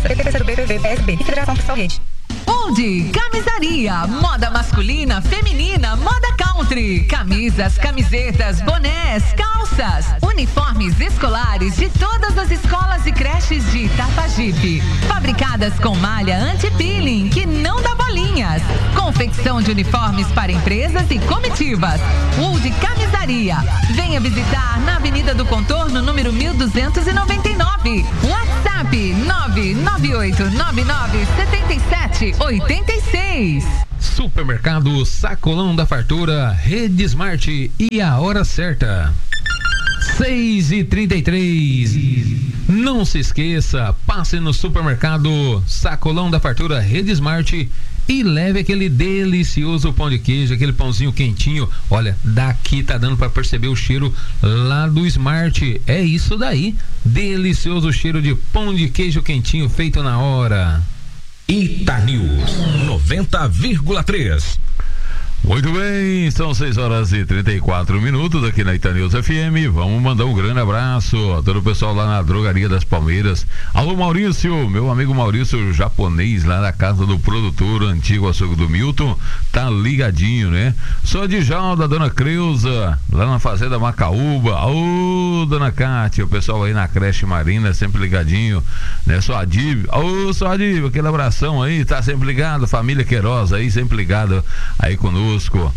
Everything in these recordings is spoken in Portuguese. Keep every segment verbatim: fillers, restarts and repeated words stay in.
P T C do B P V, P S B e Federação Oficial Rede. Onde? Camisaria, moda masculina, feminina, moda country, camisas, camisetas, bonés, calças, uniformes escolares de todas as escolas e creches de Itapajipe, fabricadas com malha anti-peeling que não dá bolinhas, confecção de uniformes para empresas e comitivas. Wood Camisaria, venha visitar na Avenida do Contorno, número mil duzentos e noventa e nove, WhatsApp nove nove oito nove nove sete sete oitenta e seis. Supermercado Sacolão da Fartura, Rede Smart e a hora certa. seis e trinta e três. Não se esqueça, passe no Supermercado Sacolão da Fartura, Rede Smart e leve aquele delicioso pão de queijo, aquele pãozinho quentinho. Olha, daqui tá dando para perceber o cheiro lá do Smart. É isso daí, delicioso cheiro de pão de queijo quentinho feito na hora. Itanews noventa vírgula três. Muito bem, são seis horas e trinta e quatro minutos aqui na Itanews F M. Vamos mandar um grande abraço a todo o pessoal lá na Drogaria das Palmeiras. Alô, Maurício, meu amigo Maurício, japonês, lá na casa do produtor antigo açougue do Milton, tá ligadinho, né? Sou de Jalda, dona Creuza, lá na Fazenda Macaúba. Ô, dona Cátia, o pessoal aí na creche Marina, sempre ligadinho, né? Sou Adib, ô, sou Adib, aquele abração aí, tá sempre ligado, família Queiroz aí, sempre ligado aí conosco.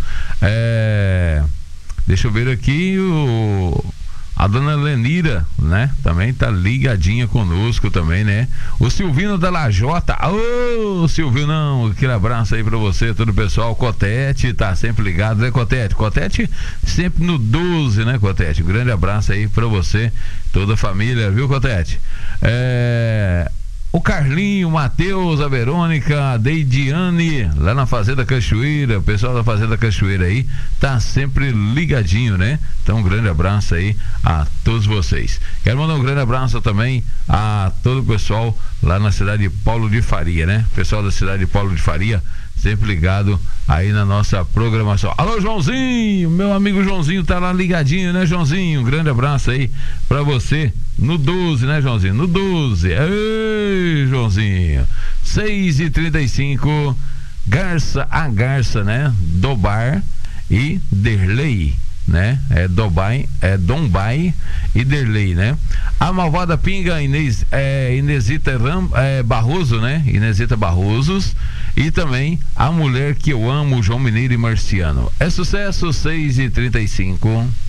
É, deixa eu ver aqui o, a dona Lenira, né? Também tá ligadinha conosco também, né? O Silvino da Lajota, ô Silvinão, aquele abraço aí pra você, todo o pessoal. Cotete tá sempre ligado, né, Cotete? Cotete sempre no doze, né, Cotete? Um grande abraço aí pra você, toda a família, viu, Cotete? É... O Carlinho, o Matheus, a Verônica, a Deidiane, lá na Fazenda Cachoeira, o pessoal da Fazenda Cachoeira aí, tá sempre ligadinho, né? Então um grande abraço aí a todos vocês. Quero mandar um grande abraço também a todo o pessoal lá na cidade de Paulo de Faria, né? O pessoal da cidade de Paulo de Faria, sempre ligado aí na nossa programação. Alô, Joãozinho, meu amigo Joãozinho tá lá ligadinho, né, Joãozinho? Um grande abraço aí pra você no doze, né, Joãozinho? No doze. Ei, Joãozinho. seis e trinta e cinco. Garça, a Garça, né? Dobar e Derlei, né? É Dobai, é Dombai e Derlei, né? A Malvada Pinga, Inês, é, Inesita Ram, é, Barroso, né? Inesita Barrosos. E também A Mulher que Eu Amo, João Mineiro e Marciano. É sucesso, seis e trinta e cinco.